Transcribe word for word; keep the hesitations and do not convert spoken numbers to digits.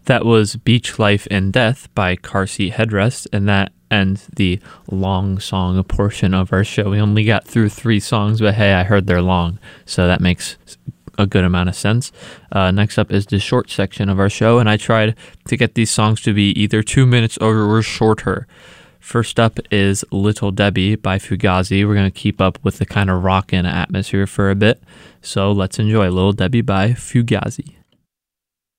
That was Beach Life and Death by Car Seat Headrest, and that ends the long song portion of our show. We only got through three songs, but hey, I heard they're long, so that makes a good amount of sense. Uh, next up is the short section of our show, and I tried to get these songs to be either two minutes or, or shorter. First up is Little Debbie by Fugazi. We're going to keep up with the kind of rockin' atmosphere for a bit, so let's enjoy Little Debbie by Fugazi.